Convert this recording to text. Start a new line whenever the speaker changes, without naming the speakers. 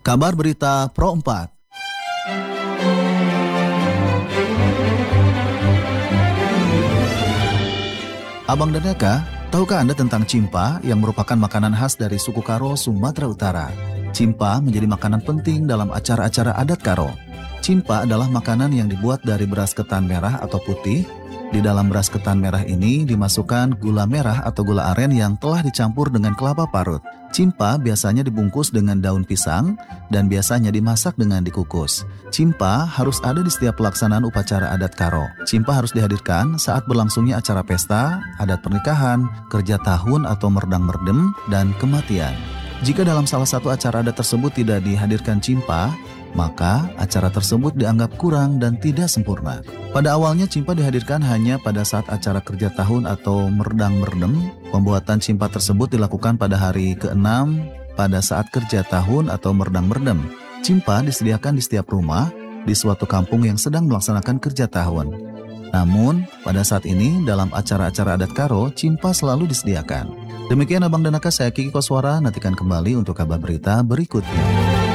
Kabar Berita Pro 4. Abang dan Eka, tahukah Anda tentang cimpa yang merupakan makanan khas dari suku Karo, Sumatera Utara? Cimpa menjadi makanan penting dalam acara-acara adat Karo. Cimpa adalah makanan yang dibuat dari beras ketan merah atau putih. Di dalam beras ketan merah ini dimasukkan gula merah atau gula aren yang telah dicampur dengan kelapa parut. Cimpa biasanya dibungkus dengan daun pisang dan biasanya dimasak dengan dikukus. Cimpa harus ada di setiap pelaksanaan upacara adat Karo. Cimpa harus dihadirkan saat berlangsungnya acara pesta, adat pernikahan, kerja tahun atau merdang merdem, dan kematian. Jika dalam salah satu acara adat tersebut tidak dihadirkan cimpa, maka acara tersebut dianggap kurang dan tidak sempurna. Pada awalnya cimpa dihadirkan hanya pada saat acara kerja tahun atau merdang merdem. Pembuatan cimpa tersebut dilakukan pada hari ke-6 pada saat kerja tahun atau merdang merdem. Cimpa disediakan di setiap rumah di suatu kampung yang sedang melaksanakan kerja tahun. Namun, pada saat ini dalam acara-acara adat Karo, cimpa selalu disediakan. Demikian Abang dan Eka, saya Kiki Koswara, nantikan kembali untuk kabar berita berikutnya.